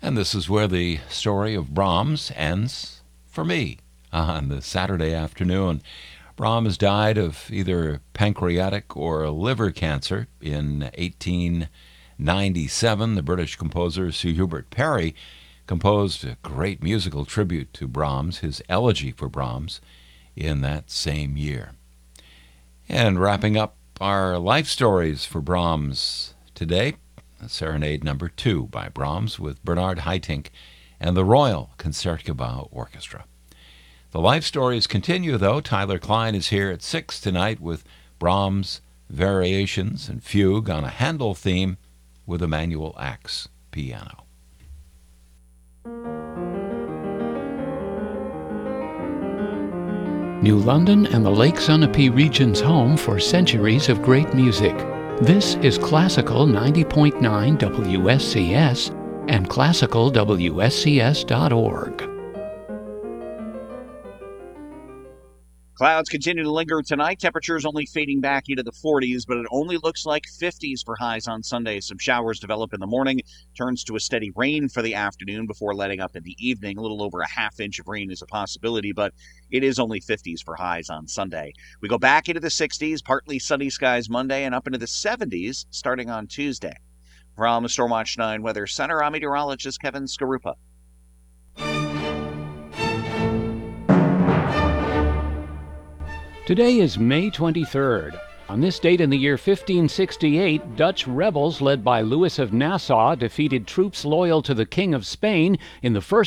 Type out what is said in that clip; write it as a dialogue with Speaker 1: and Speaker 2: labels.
Speaker 1: And this is where the story of Brahms ends for me on the Saturday afternoon. Brahms died of either pancreatic or liver cancer in 1897. The British composer Sir Hubert Parry composed a great musical tribute to Brahms, his elegy for Brahms, in that same year. And wrapping up our life stories for Brahms today, Serenade No. 2 by Brahms with Bernard Haitink and the Royal Concertgebouw Orchestra. The life stories continue, though. Tyler Klein is here at 6 tonight with Brahms variations and fugue on a Handel theme with Emanuel Axe piano.
Speaker 2: New London and the Lake Sunapee region's home for centuries of great music. This is Classical 90.9 WSCS and classicalwscs.org.
Speaker 3: Clouds continue to linger tonight. Temperatures only fading back into the 40s, but it only looks like 50s for highs on Sunday. Some showers develop in the morning, turns to a steady rain for the afternoon before letting up in the evening. A little over a half inch of rain is a possibility, but it is only 50s for highs on Sunday. We go back into the 60s, partly sunny skies Monday, and up into the 70s starting on Tuesday. From Stormwatch 9 Weather Center, I'm meteorologist Kevin Skarupa.
Speaker 2: Today is May 23rd. On this date in the year 1568, Dutch rebels led by Louis of Nassau defeated troops loyal to the King of Spain in the First